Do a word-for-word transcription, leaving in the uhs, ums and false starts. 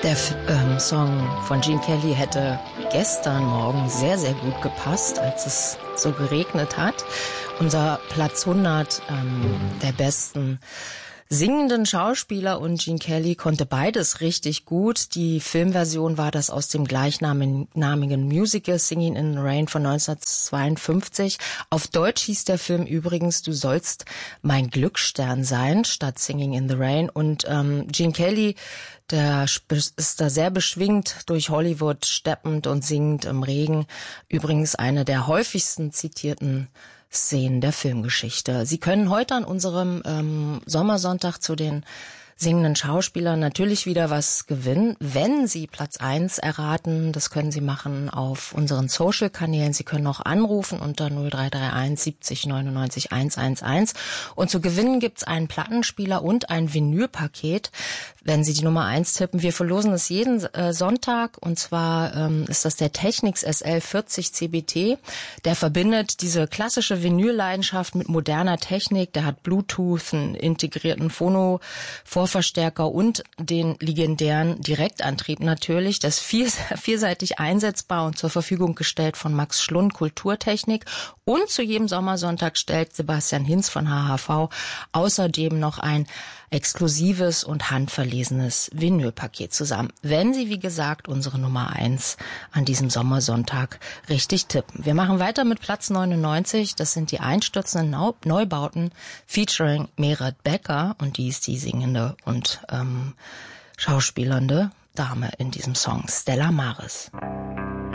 Der ähm, Song von Gene Kelly hätte gestern Morgen sehr, sehr gut gepasst, als es so geregnet hat. Unser Platz hundert ähm, der besten singenden Schauspieler, und Gene Kelly konnte beides richtig gut. Die Filmversion war das aus dem gleichnamigen Musical Singing in the Rain von neunzehnhundertzweiundfünfzig. Auf Deutsch hieß der Film übrigens Du sollst mein Glücksstern sein, statt Singing in the Rain. Und ähm, Gene Kelly, der ist da sehr beschwingt durch Hollywood, steppend und singend im Regen. Übrigens eine der häufigsten zitierten Szenen der Filmgeschichte. Sie können heute an unserem ähm, Sommersonntag zu den singenden Schauspielern natürlich wieder was gewinnen, wenn Sie Platz eins erraten. Das können Sie machen auf unseren Social-Kanälen. Sie können auch anrufen unter null drei drei eins siebzig neunundneunzig hundertelf. Und zu gewinnen gibt's einen Plattenspieler und ein Vinylpaket, wenn Sie die Nummer eins tippen. Wir verlosen es jeden äh, Sonntag, und zwar ähm, ist das der Technics S L vierzig C B T. Der verbindet diese klassische Vinylleidenschaft mit moderner Technik. Der hat Bluetooth, einen integrierten Phono Vorverstärker und den legendären Direktantrieb natürlich. Das ist vier, vielseitig einsetzbar und zur Verfügung gestellt von Max Schlund Kulturtechnik. Und zu jedem Sommersonntag stellt Sebastian Hinz von H H V außerdem noch ein exklusives und handverlesenes Vinylpaket zusammen, wenn Sie, wie gesagt, unsere Nummer eins an diesem Sommersonntag richtig tippen. Wir machen weiter mit Platz neunundneunzig. Das sind die einstürzenden Neubauten featuring Meret Becker, und die ist die singende und ähm, schauspielernde Dame in diesem Song, Stella Maris.